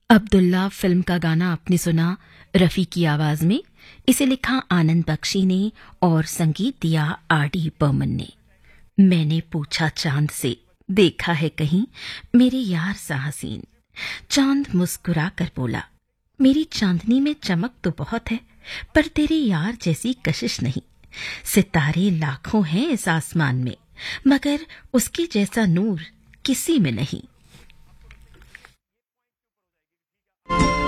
Abdullah film का गाना आपने सुना रफी की आवाज में। इसे लिखा आनंद बख्शी ने और संगीत दिया आर.डी. बर्मन ने। मैंने पूछा चांद से, देखा है कहीं मेरे यार सा हसीन। चांद मुस्कुरा कर बोला, मेरी चांदनी में चमक तो बहुत है, पर तेरे यार जैसी कशिश नहीं। सितारे लाखों हैं इस आसमान में, मगर उसके जैसा नूर किसी में नहीं।